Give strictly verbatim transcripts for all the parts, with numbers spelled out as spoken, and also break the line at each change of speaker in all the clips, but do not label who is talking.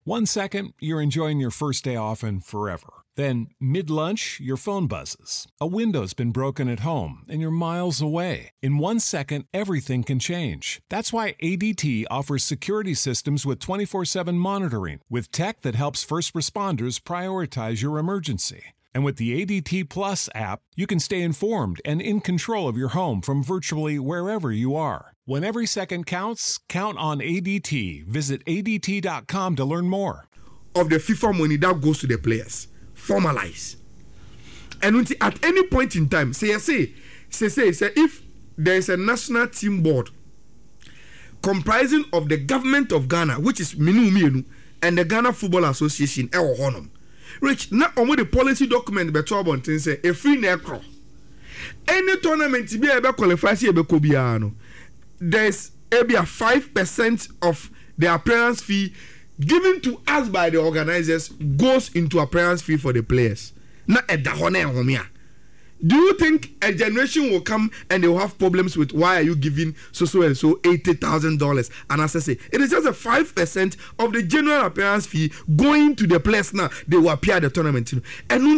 One second, you're enjoying your first day off and forever. Then, mid-lunch, your phone buzzes. A window's been broken at home, and you're miles away. In one second, everything can change. That's why A D T offers security systems with twenty-four seven monitoring, with tech that helps first responders prioritize your emergency. And with the A D T Plus app, you can stay informed and in control of your home from virtually wherever you are. When every second counts, count on A D T. Visit A D T dot com to learn more.
Of the FIFA money that goes to the players. Formalize. And at any point in time, say, say, say, say, say, if there is a national team board comprising of the government of Ghana, which is Minu Mienu, and the Ghana Football Association, El Honum, Rich, not only the policy document, but trouble and say a free necro. Any tournament to be able to qualify, there's maybe a five percent of the appearance fee given to us by the organizers goes into appearance fee for the players. Not at the honor. Do you think a generation will come and they will have problems with why are you giving so so and so eighty thousand dollars? And as I say, it is just a five percent of the general appearance fee going to the players now. They will appear at the tournament. And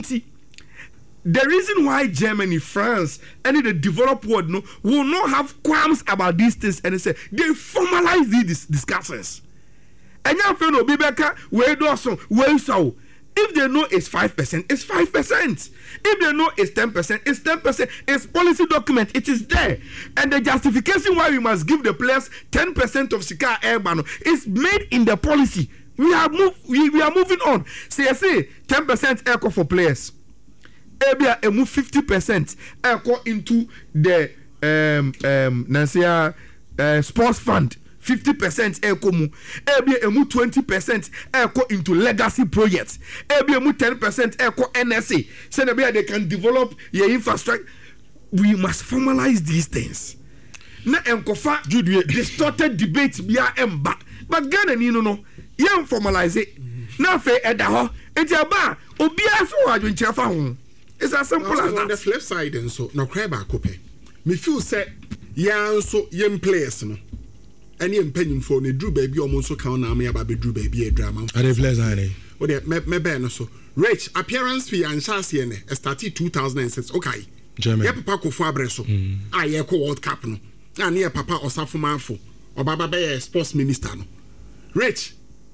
the reason why Germany, France, and the developed world no, will not have qualms about these things and they say they formalize these discussions. And now, friend, Obibeka, where do so, where so? If they know it's five percent, it's five percent. If they know it's ten percent, it's ten percent. It's policy document, it is there. And the justification why we must give the players ten percent of Sika Airbano is made in the policy. We are move, we, we are moving on. Say, I say ten percent airco for players. Ebia e move fifty percent airco into the um um Nansia uh, sports fund. fifty percent ekomu ebi emu twenty percent eko into legacy projects ebi emu ten percent eko N S A so that they can develop your infrastructure. We must formalize these things na enkofa distorted debate bia emba but Ghana ni no no yam formalize it na fe eda ho enti aba obi aso adwenche fa ho. It's as simple as that. On the flip side and so no cry back up me feel say yan so yam players no any impending for the Drew baby almost so count na me about Drew baby a drama. Are they pleasant? Oh, they me me ben so. Rich appearance fee and chassis ne started two thousand and six. Okay. Germany. Yeah, papa ko for abreso. Ah, yeah, ko World Cup no. Na near papa osafo manfo. Obaba be sports minister no. Rich.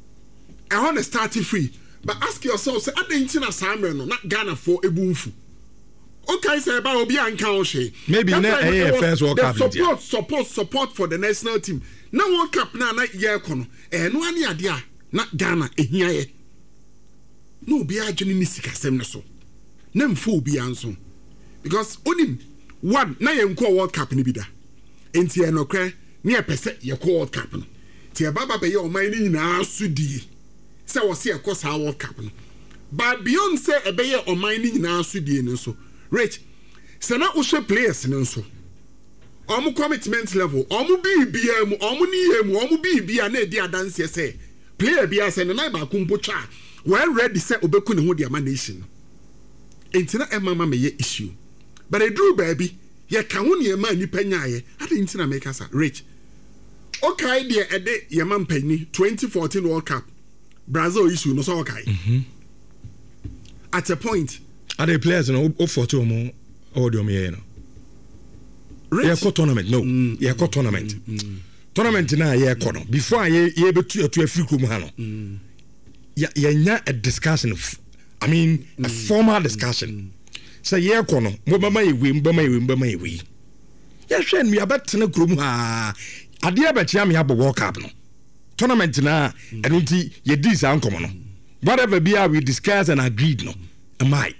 I want to start free, but ask yourself say adentin na samre no na Ghana for ebunfu. Okay, say about obi anka o she. Maybe na A F S World Cup. Support, support, support for the national team. Na World Cup na na year kono eh no ani ade a na Ghana ehia ye no obi adwene ni sika sem ne so na mfo obi anso because onim one na ye nko World Cup ni bi da enti e no kre na ye pese ye ko World Cup no ti e baba be ye o man ni nyina asudi se wo se e ko sa World Cup no but beyond say e be ye o man ni nyina asudi ne so Rich se na wo hwe players ne so omu commitment level omu bi bia mu omu ni emu omu bi bia na edi adanse say player bia say na ba kumpo cha well ready say obeku ne ho dia nation entina emama me ye issue but I drew baby ye ka ho ne ma ni panyaye ade entina make asa Rich okay dia ede ye man pani twenty fourteen World Cup Brazil issue no so okay mm-hmm. At a point are the players no o forty o mo o do me no yeah, co tournament no mm, yeah co tournament mm, mm, tournament na yeah co no before ye ye betu to free room ha no mm. yeah yeah a discussion of, I mean mm, a formal discussion mm, say yeah co no mo mama ye we mbama ye we mbama ye we yeah hwe me abetena krom ha ade abetia me abo World Cup no tournament na mm, and unti ye dis ankomo no whatever be we discuss and agreed no am I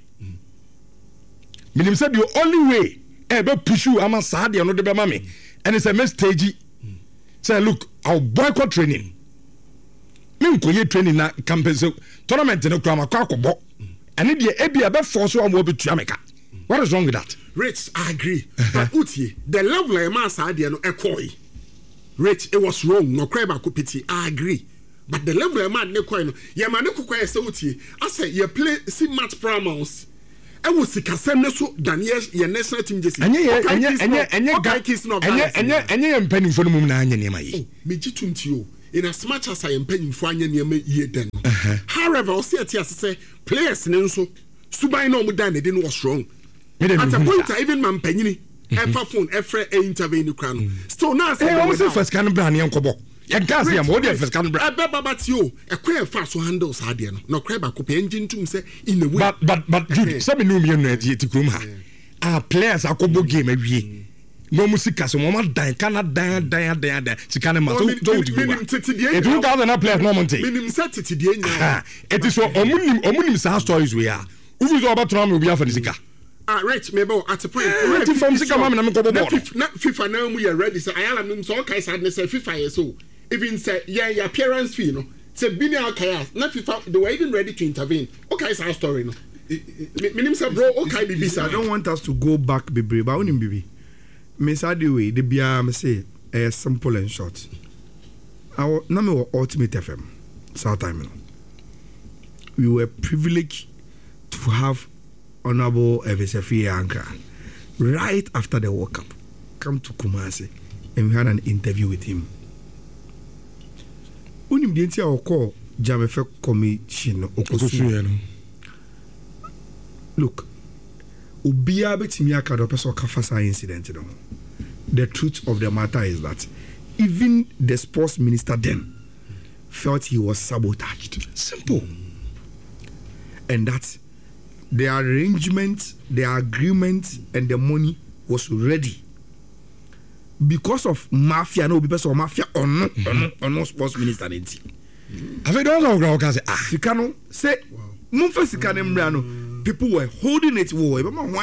minim say the only way ebe push you ama saade no de be ma me and it's a message say look I'll boycott training me nkoye training na campaign so tournament no kwa makwa akobọ and e dey e be be force am obetu ameka. What is wrong with that? Rich, I agree. But utie the level e ma saade no ekoi Rich, it was wrong no cry ba kopiti. I agree. But the level e ma ne koi no ye ma ne kokoi say utie I say you play see match promos I was sikasem ne so Daniel your national team jesi enye enye enye enye guy kiss no enye enye enye mpani fo no mum na anya ne mai me gitunti o
in as much as I am paying for any year then. However, I'll see at yes say players in so Subai no mudan didn't was wrong. At a point even man penny ever phone ever intervene in crown. Still now say
I first can brand young kobo. Ya gas ya mo dey first can brand.
Aba but you a queer fast handles hard no. No crab ko engine to say in a way.
But but but some no me no ti krum ha. Ah players akobo game awie. No musica so mama dan kana dan dan dan dan sika ne ma so do di go e two thousand na players no monte
minim set ti die nya
it is so omunim omunim sa stories we are ufu so oba tro am obi afa sika
ah rich mebo at a point
right from sika mama na me ko bo
na FIFA na mu ya ready say ayala nim so okay sad ne say FIFA yes so even say yeah your appearance fee no say bini okay na FIFA they were even ready to intervene okay sa story no minim say bro okay be bisa
I don't want us to go back bebre ba onim bibi Miss Adiwe, the B M say a simple and short. Our number Ultimate F M, South Time. We were privileged to have Honorable Evisefi Anka right after the World Cup come to Kumasi and we had an interview with him. Unim didn't say our call Jamefe Commission Okosu. Look. Ubia betimi aka do person kafasa incident no. The truth of the matter is that even the sports minister then felt he was sabotaged. Simple. And that the arrangement, the agreement, and the money was ready because of mafia. No, because of mafia on no, on no sports minister.
I think those are going to say, ah,
Sikano say, Mumfa Sikano Mbrano. People were holding it. War.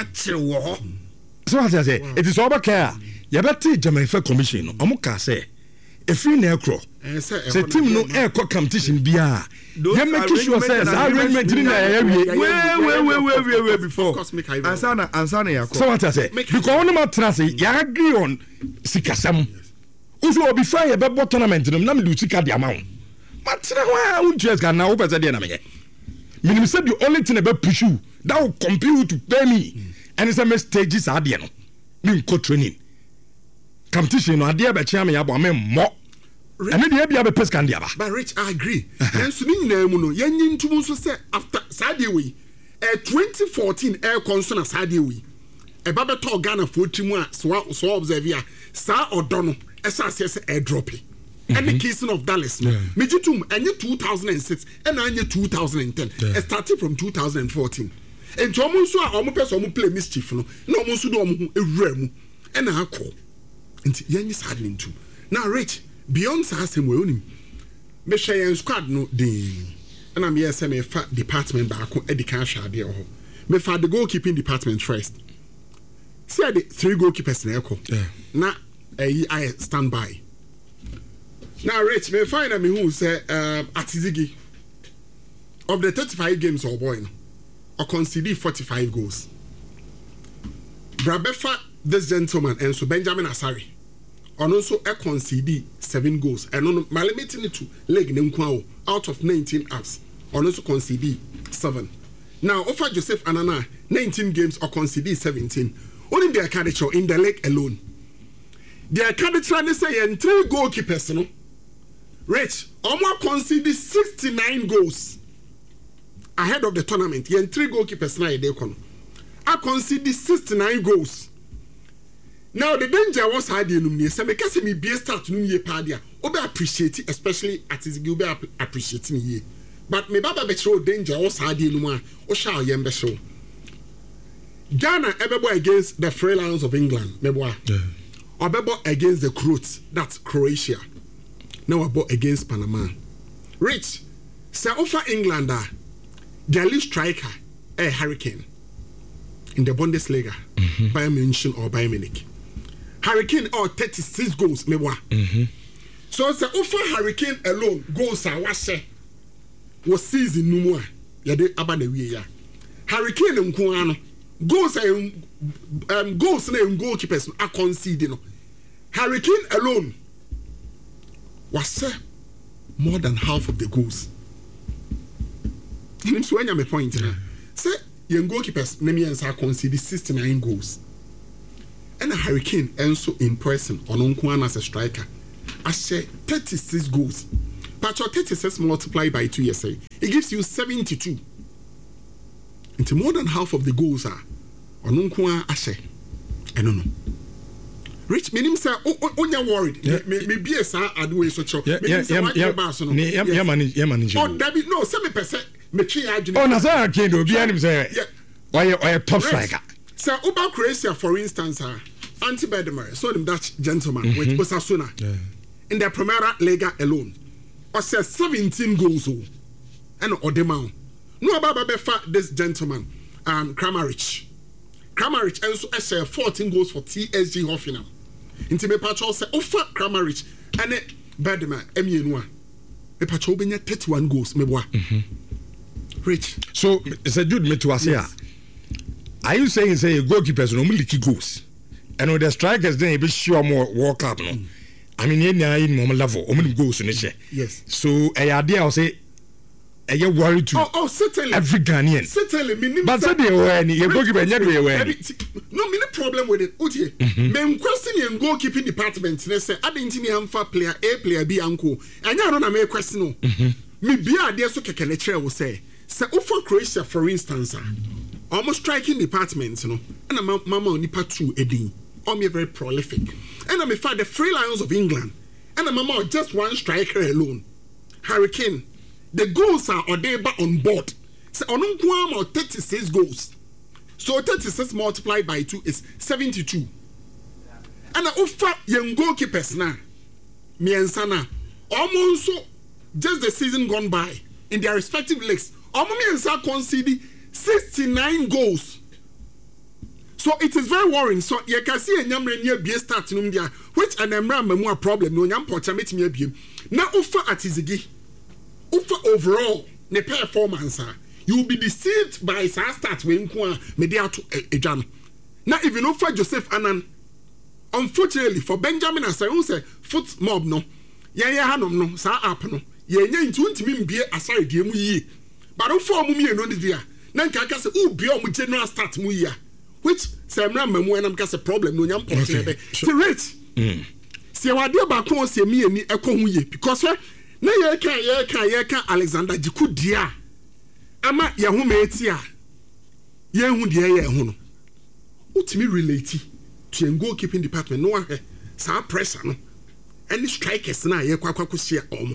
So what I say, it is over care. You better Jamaica Commission. Omuka say, a free necro. Say team no air competition bia. You make sure says arrangement in the area.
Wait, wait, wait, wait, wait, wait before. Ansana, Ansana Yako.
So what I say, because on my transit, you agree on Sikasam. Uso be fire about tournament. No, me do Sika the amount. But why would you just now over the enemy? Meaning said the only thing about push you that will compute to pay me. Mm. And it's a message is adiano. Me co training. Competition no adia be chia me yabo me mo. And the bia be pescan dia ba.
But Rich, I agree. Then so ni na mu no yen ntum so say after Saturday we eh twenty fourteen air concern Saturday we. E ba be to Ghana for timu a so so observe ya. Sa odo no esa say say air drop. And the case of Dallas, Mejitum, and you two thousand six, and I you two thousand ten, yeah. Starting from two thousand fourteen. And to almost so almost person play mischief, no, no, almost do a rem, and I call. And Yan is hardly too. Now, Rich, beyond Sassam, we only Mesha and squad no ding. And I'm yes, I'm a fat department back at the cash idea. Me for the goalkeeping department first. See, the three goalkeepers in echo. Now, I stand by. Now, Rich, me find me who say uh, Atizigi of the thirty-five games or boy, or conceded forty-five goals. Brabefa, this gentleman, and so Benjamin Asari, and also a conceded seven goals. And on my limiting it to leg Nemkwao out of nineteen apps, and also conceded seven. Now, offer Joseph Anana nineteen games or conceded seventeen. Only their caricature in the leg alone. Their caricature they say and three goalkeepers, no. Rich, Omar conceded sixty-nine goals ahead of the tournament. He had three goalkeepers now. They I conceded sixty-nine goals. Now the danger was hard in me. So because me be start to me party, obe appreciate it, especially at his obe appreciate me. But me baba be show danger was hard in me. O shall yembe show. Ghana ebebo against the Free Lions of England. Mebo. Obebo against the Croats. That's Croatia. Now about against Panama. Rich, say offer England uh, their lead striker, a Hurricane in the Bundesliga, mm-hmm. Bayern Munich or Bayern Munich. Hurricane or thirty-six goals, mewa. Mm-hmm. So say offer Hurricane alone goals are what say was season no more. Yade abane we ya. Hurricane nko ano goals are um goals na goalkeepers are conceding. Hurricane alone was uh, more than half of the goals. And so when you make point, say young goalkeepers name and say conceded sixty-nine goals. And a Hurricane also in person on Unkuan as a striker. I say thirty-six goals. Patch thirty-six multiplied by two, yes, it gives you seventy-two. Into more than half of the goals are on Unkwa Ashe. I don't know. Rich minim say on your worried. Maybe a sa adway so cho.
Yeah, yeah, yeah, yeah, yeah, manage, yeah, manage.
Oh, David, no, seven percent. Me chi agent.
Oh, Nazar can't do. Be him say. Why, why a top striker?
So, about Croatia, for instance, uh, Anti Bedemar, so them Dutch gentleman mm-hmm. with Osasuna yeah. in the Primera Liga alone, or says seventeen goals. Oh, and Odemao. No about Befa, this gentleman, um, Kramaric. Kramaric also has fourteen goals for T S G Hoffenheim. Into me patrol say, offer Kramaric and it Bedemar, Emienwa. Me patrol be thirty-one goals, me boy. Rich.
So, it's a good me to us here. Are you saying say goalkeepers normally kick goals? And with the strikers then be sure more World Cup no. I mean any in normal level, how many goals in the
Yes.
So a idea I'll say a you worried to
oh, oh certainly
every Ghanaian.
Certainly me
but say they were any goalkeeper nyɛ do aware.
No me no problem with it. Otie. Me question in goalkeeping department they say adenti ni amfa player A player B anko. Anya no na me question no. Me bia ade so keke lecture will say say for Croatia for instance almost striking departments, you know, and a mama nipa two edin. I'm very prolific. And I'm a father the Free Lions of England. And a mama just one striker alone. Hurricane. The goals are Odeba on board. So on or thirty-six goals. So thirty-six multiplied by two is seventy-two. And I offer young goalkeepers now. Me and Sana. Almost just the season gone by in their respective leagues. Almost me and Sana conceded sixty-nine goals. So it is very worrying. So you can see a number near B start in India, which an embryo more problem. No yam portrait me be. Now offer at Izigi. Offer overall ne performance. You will be deceived by sa start when you media to a jam. Now if you offer Joseph Annan, unfortunately for Benjamin as I say foot mob no. Ya ya hanom no sa app no. Ye nya nti untimi mbie asare die mu yi. But offer mu me no dia. Na nka ka se u bia mu general start mu yi. Which Samra Mamu and I'm cast a problem no yam point. See rich. See what dear back on see me and me a conway because na ye can ye can ye can Alexander Jiku dia. Ama Yahumetia. Ye who dear ye huno. Ultimately relate to a goalkeeping department. No one sa pressure no. Any strikers na ye kwakwakusia om.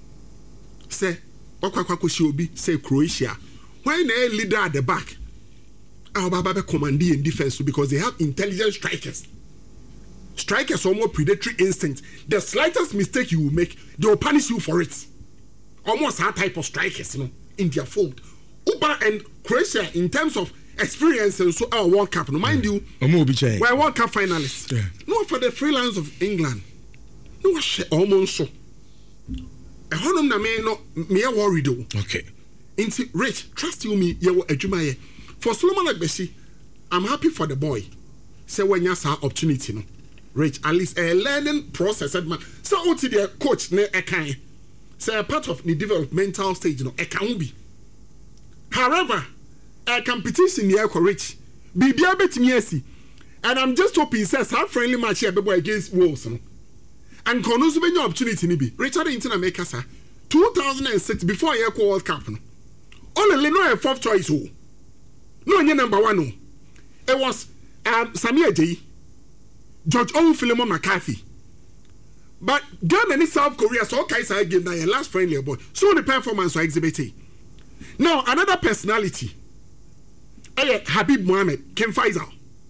Say Okwakushi obi say Croatia. Why na leader at the back? Our Baba commanding in defense because they have intelligent strikers. Strikers are more predatory instinct. The slightest mistake you will make, they will punish you for it. Almost that type of strikers, you know, in their fold. Uber and Croatia, in terms of experience, and so our World Cup, no mind you, we're World Cup finalists. Yeah. No for the Free Lions of England. No, almost so. A honor na me no me worried.
Okay.
Into Rich, trust you me, you a Jumaye. For Solomon Agbesi, I'm happy for the boy. Say when you have opportunity, no, Rich, at least a learning process. Man, so what did the coach ne ekan? Say a part of the developmental stage, no, ekan be. However, a competition here for Rich, be be a bit me and I'm just hoping says how friendly match here be against Wolves, no, and Konusu be no opportunity ni be. Richard Intina make us two thousand six before a World Cup, no, only no a fourth choice who. No, you're number one. No. It was um, Samir J. George Owen Philemon McCarthy. But Ghana and South Korea, so okay, so I give that your last friendly boy. So the performance was exhibited. Now, another personality. Eh, Habib Mohamed, Ken Faisal.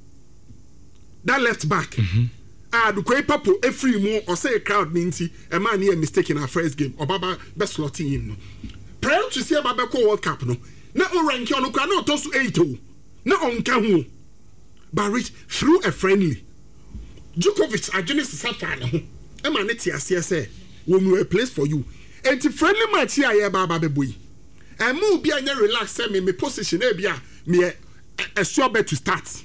That left back. Ah, the Kwei Papo, every more or say a crowd means a man here mistaken our first game or Baba best slotting in. Prior to see a Babako World Cup, no. Na o rank on ka na to so eight o na on ka ho but Rich through a friendly Djokovic agene safa na ho e ma ne ti ase say we will place for you and the friendly match here ya baba beboy e mu bi anya relax say me me position e bia me a sure bet to start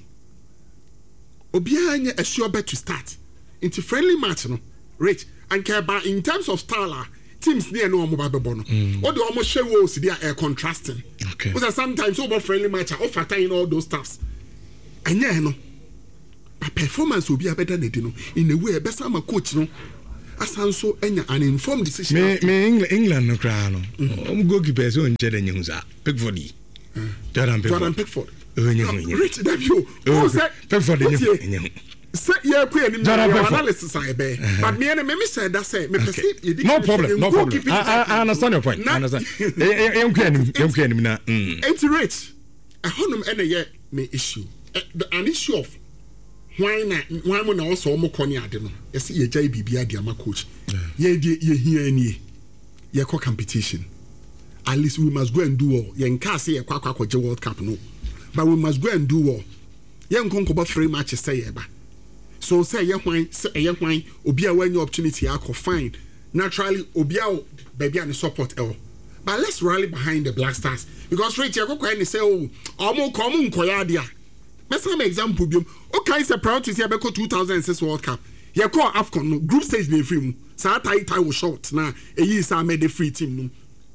obi anya a sure bet to start into friendly match no Rich and care about in terms of style teams near no mobile bono. What do almost share walls they are contrasting.
Okay.
Because sometimes over friendly match or factor in all those stuffs. And yeah, no. But performance will be a better than you know. In a way, best I'm a coach, no. asanso enya an informed decision.
Me me England England no cry no. Um goalkeeper so nche de nyehuza. Pickford. Jordan Pickford.
Jordan Pickford.
Oh nyehu.
Rich that you. Oh say
Pickford nyehu.
Say yeah kwe ni analysis I be. But me and me said that say me perceive.
No problem. No problem. I I understand your point. I understand. Em kwe ni em kwe ni na.
Enti Rich. A honum ene ye me issue. An issue of why na why mo na also mo kɔ ne ade no yɛsɛ yɛgya bibi ade ama coach yɛ de yɛ hia nie yɛ kɔ competition at least we must go and do all yɛn ka sɛ yɛ kɔ akɔ akɔgye world cup no but we must go and do all yɛn nkɔ nkɔbɔ three matches sɛ yɛ ba so sɛ yɛ hwan sɛ ɛyɛ hwan obi a wɔanya opportunity akɔ fine naturally obi a baabi a ne support ɛwɔ but let's rally behind the Black Stars because rate yɛ kɔkɔ ɛne sɛ o ɔmo kɔ ɔmo nkɔyɛ ade a let's have an example biom okay say proud to see abeko two thousand six World Cup ye call AFCON no group stage na free mu sa tai tai was short na eyi sa made the free team no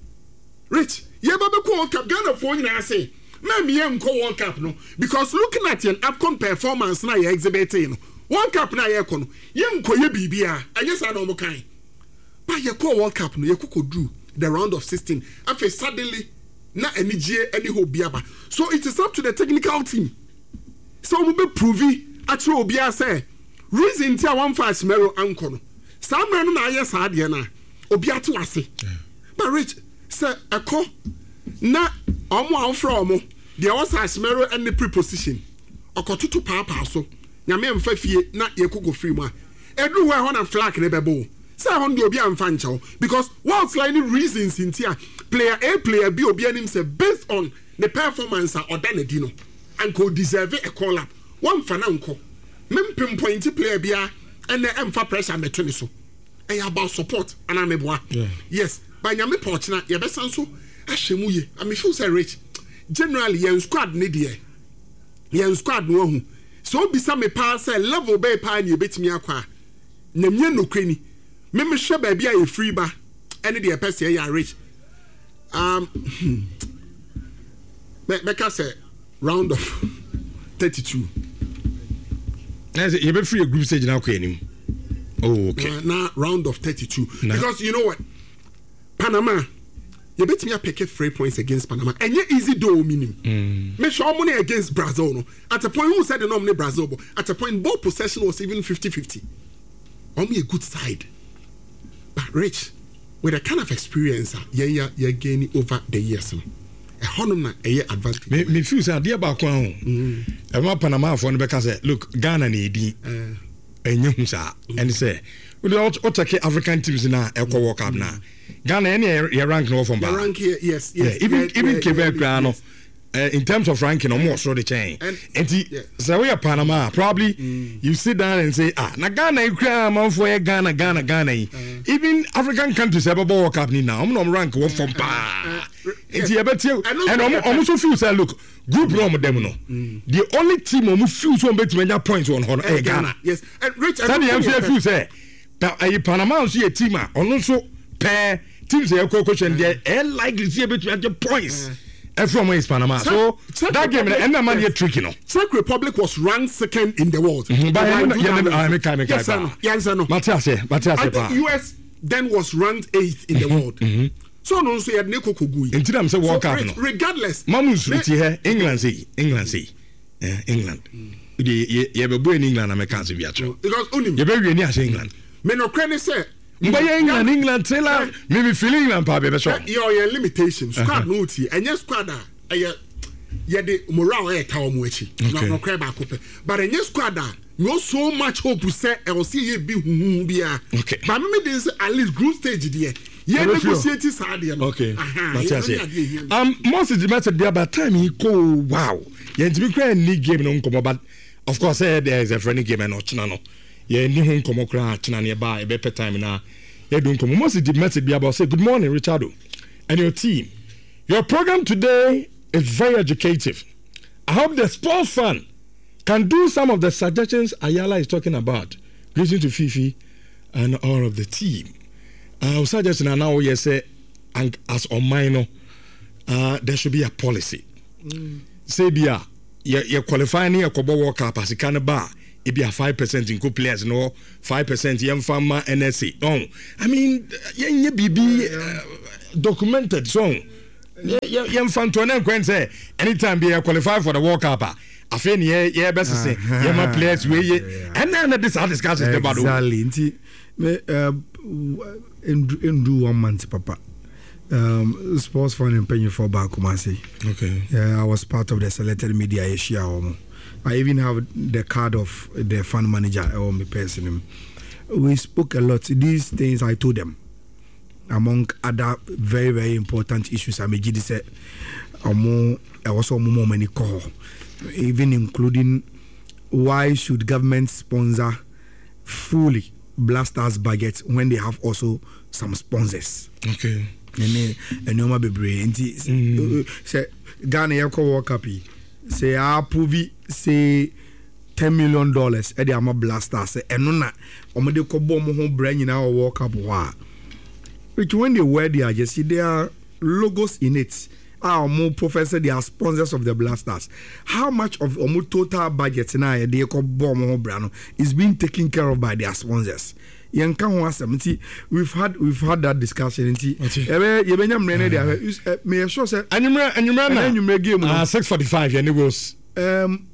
Rich ye babeko World Cup Ghana for nyina say na me ye nko World Cup no because looking at your AFCON performance na ye exhibiting no World Cup na ye ko no ye nko ye bibia anye sa na omo kan but ye call World Cup no ye kokodru the round of sixteen after suddenly na enije any hope biaba so it is up to the technical team. So we be proving actually obi a say reason ti a one fast mero anko no some men na aye sa de na obi atu ase but Rich say eko na omo afro omo de was asmero and the preposition okotutu papa so nyame mfa fie na yekogo free mu a edu where hon flag ne bebo say hon de obi amfa nchaw because what's like reasons in tia player A player B obi anim say based on the performance or done dino and could deserve a call up one fananko mem pinpoint player bia and the emfa pressure metoni so e about support and ameboa yes by nyame porchna ye besan so ahwemu ye I mean feel say Rich generally yen squad ne de yen squad no hu so bisa me pa say level be pa na betimi akwa na mye no kwani me me hwe ba bia ye free ba ene de person ya Rich um me me ka say round of thirty-two.
Now you be free a group stage now, Queen. Oh, okay.
Uh, now round of thirty-two.
Nah.
Because you know what, Panama, you bet me a pick three points against Panama, and you easy do minimum. Mm. Make sure money against Brazil. No, at a point who said the nominee Brazil, but at a point ball possession was even fifty-fifty. Only a good side, but Rich with a kind of experience, yeah, yeah, you're gaining over the years. No? A honor na a advantage. Me
me feel say dear back one. E ma Panama for no be say look Ghana na edi. Eh enye sa and say we do take African teams na e ko World Cup na. Ghana any e rank no from ba.
Rank here yes yes.
Yeah, even even Quebec no uh, in terms of ranking almost so the chain. And so we are Panama probably mm. you sit down and say ah na Ghana you cry man for Ghana Ghana Ghana uh, even African countries have a World Cup ni now no rank one from pa and you bet you and almost feel say look group no them no the only team who feel so bet many points on on uh, Ghana
yes and Rich
and the feel say Panama so a team on so pair teams they go question there and likely see bet you points and from where is Panama. Czech, so Czech that game, and that man, you're tricky, no.
Czech Republic was ranked second in the world.
Mm-hmm. But I make
yes, I know. Yes, I know.
Matthias, Matthias,
I think U S then was ranked eighth in the world. Mm-hmm. So no, so you had Neko Kugui.
Until I'm so World Cup,
regardless.
Mamus, with here, England say, England say, England. You have a boy in England, I'm a cancer viator.
Because only
you're very near England.
Menokrane say.
But England, England, Taylor, maybe feeling England, Papa,
your limitations. Squad no tea, and your squad, yeah, the morale air tower mochi, no crab, but in your squad, no so much hope to say, I will see you be here. Okay, but maybe this at least group stage, dear. Yeah, negotiate is hard.
Okay, um, most of the matter there by time he go, wow, yeah, to be crying league game, no come, but of course, there is a friendly game and not channel. Yeah, ni hon komo kra china nearby a better time na. Yeah, don't come. Most of the message be about say good morning, Richardo, and your team. Your program today is very educative. I hope the sports fan can do some of the suggestions Ayala is talking about. Greeting to Fifi and all of the team. I was suggesting now you say, and as on minor, uh, there should be a policy. Mm. Say, Bia, you're qualifying here, Kobo World Cup as a can bar. it be a five percent in players no five percent yem farmer N S A. Oh, I mean yen be be documented so yem fan to an when say anytime be qualify for the World Cup. I feel yeah yeah best to say yem players we and then this are discussions about
exactly me uh in do one month papa um sports fund and paying for back Kumasi.
Okay.
Yeah, I was part of the selected media Asia. I even have the card of the fund manager or me person. We spoke a lot. These things I told them, among other very very important issues. I made say, um, I also more many call, even including why should government sponsor fully Blasters budget when they have also some sponsors.
Okay.
And and no be brain. Say Ghana Yako World Cup. Say I approve say ten million dollars. Eddie Ama Blasters. And no na. Omo de ko bomb home brain in our World Cup. Wow. Which when they wear there, you see there are logos in it. Our more professor, they are sponsors of the Blasters. How much of our total budget now they ko bomb home brand is being taken care of by their sponsors? We've had we've had that discussion. May sure say
and you may game uh six forty five and it was
um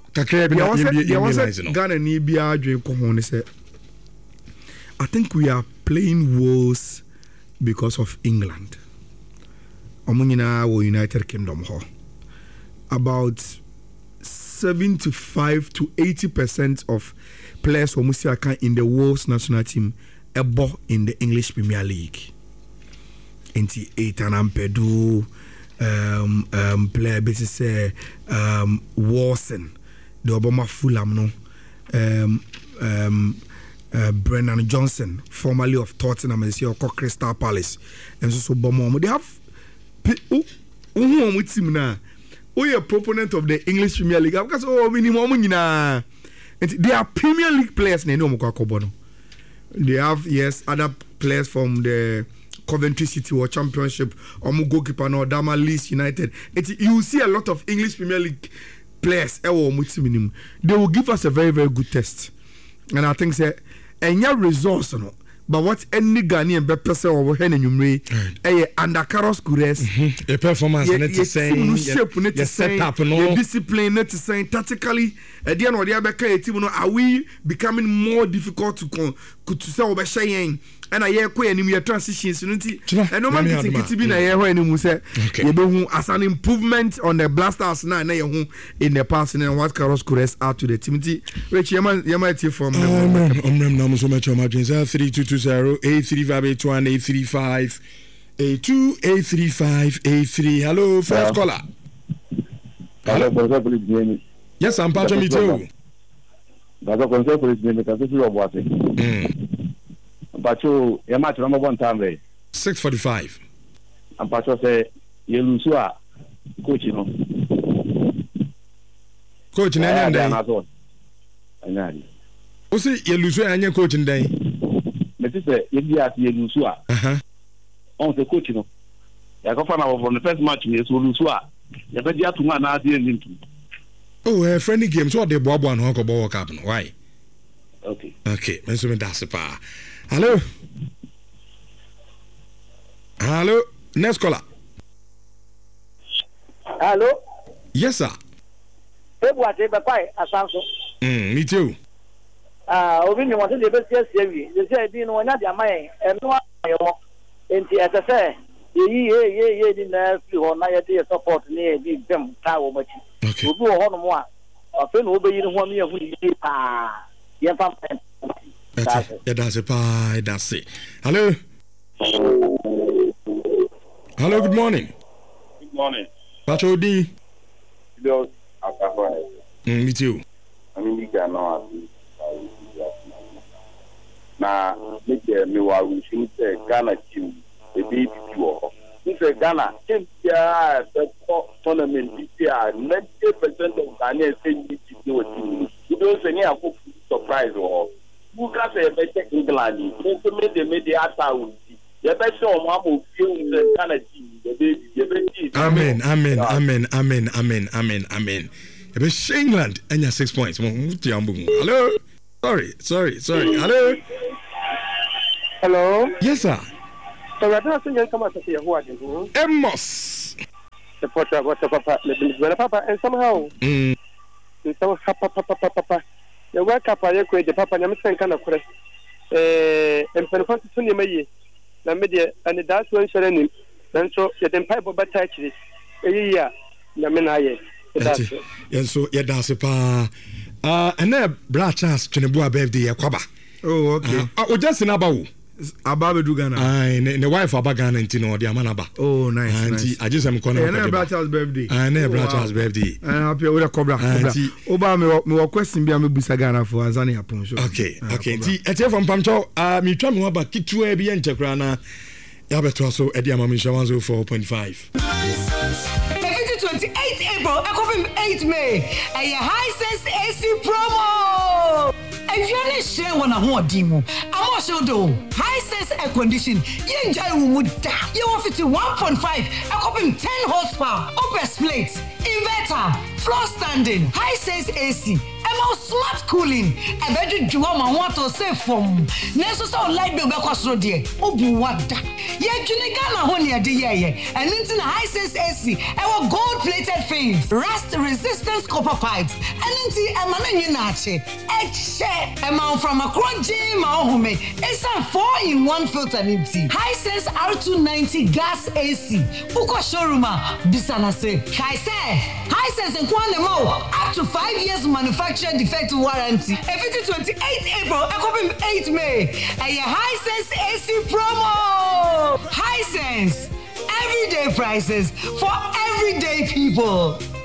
Ghana ni bia dream ko say I think we are playing woes because of England. Omunyina wo United Kingdom ho. About seventy-five to eighty percent of players who Musiaka in the world's national team ebo in the English Premier League. Inti Eitanam Pedu um um player bit say um Warson, the Obama Fulham no um um uh, Brennan Johnson, formerly of Tottenham and see Crystal Palace. And so so Bomo they have who who with team now. We are proponent of the English Premier League because oh minimum na they are Premier League players na no mo kwakobo. They have yes other players from the Coventry City or Championship or mo goalkeeper no Dama Leeds United. It, you see a lot of English Premier League players e wo mo minimum. They will give us a very very good test. And I think say enya results no. But what any Ghanaian be person over here in Numre, eh, under Carlos Gures,
a performance, net to say,
shape, net to say, discipline, net to say, tactically, at the end of the other, team, are we becoming more difficult to con to say over Cheyenne? And I hear quite any transitions, and no man can get to be a year when you say, as an improvement on the Blasters now in the past, and what Carlos Gures are to the team, which you might hear from
them. So much emergency three two two zero eight three five eight one eight three five eight two eight three five eight three. Hello, first caller.
Hello,
yes, I'm Patrick Mitchell.
That's a concern for his name because this is your boss. But you, your match number one time, right?
six forty-five.
And Patrick say, you lose your coach, you know.
Coach, and
I
o see you lose your coach in day.
Me say you be at you lose your. Uh-huh. On the coach, you know. I go find out from the first match, you lose your. You better get to man now the
oh, a friendly game. So the Bob one Honko World Cup. Why?
Okay.
Okay, Mister Dasipa. Hello. Hello. Next caller.
Hello.
Yes, sir.
February, bye, Asanso.
Mm, me too.
Ah, obi ni wọ́n ti bẹ ṣe ṣe wi ṣe ṣe bi no nya dia mai enu ayo enti e se yi ye ye ye ni na fi ho na ye dey support ni e bi bem ta wo machi obi wo ho no mo a afi no obeyi ni ho me hu ni pa ye pam
that's it that's it pa that's it. Hello. Hello, good morning.
Good morning.
Pacho D.
Bill Akafo.
Mm, me too.
I mean you can know na make me wa we think say Ghana team e be people if Ghana team ya the tournament this year ninety percent of Ghana say you know team you don't say any surprise or who can say better England so me they made the attack you better show am am feel the Ghana team the baby you better
amen amen amen amen amen amen amen Ebe England enya six points. Hello. Sorry, sorry, sorry. Hello.
Hello.
Yes, sir.
So I don't think you come out to see who are you.
Emos.
The portrait was a papa, the papa, and somehow.
Mm.
So papa, papa, papa. The work up I create the papa, and I'm saying kind of question. Eh, and for the first two years, the media and the Dutch one sharing, and so the empire of Batachis. A year, Naminaye.
Yes, so yeah, that's a pa. Uh, and then Brachas Chenebua birthday, Kwaba.
Oh, okay.
Uh, uh, just in Abawu.
Ababe Dugana.
Aye, and the wife of Abagan and Tino, the Amanaba.
Oh, nice.
And
nice.
I just am calling
her. And Brachas birthday.
And then Brachas birthday.
And I'm happy with a cobra. Obama, me question be a Busagana for Azania Poncho.
Okay, okay. It's here from Pamcho. Uh, me try me about Kitu Ebi and Chakrana. Yabeto so Eddie Amamisha one zero four point five.
twenty-eighth April, I come from eighth May. And your high sense A C promo. If you're not sure when I want demo, I'm also do high sense air condition. You enjoy wood. You want fifty-one point five. I come from ten horsepower. Upper plates, inverter, floor standing, high sense A C. I'm smart cooling. I bet you do my want to say from. Neso so light bill back so dear. Obu wada. Ye Junigana honey a day. And into the high sense A C. Our gold plated fins, rust resistance copper pipes. And into a man in Nachi. Eche. Amount from a crunching home. It's a four in one filter empty. High sense R two ninety gas A C. Uko showrooma. Bisana say. I say. High sense and Kwanemo. Up to five years manufacturing defect warranty. If it's twenty-eighth April, I come from eighth May. And your high sense A C promo. High sense. Everyday prices for everyday people.